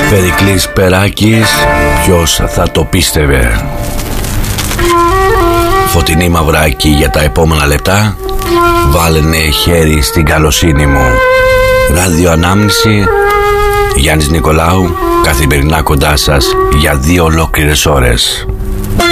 Περικλής Περάκης, ποιος θα το πίστευε. Φωτεινή Μαυράκη για τα επόμενα λεπτά. Βάλαινε χέρι στην καλοσύνη μου. Ράδιο Ανάμνηση, Γιάννης Νικολάου, καθημερινά κοντά σας για 2 ολόκληρες ώρες.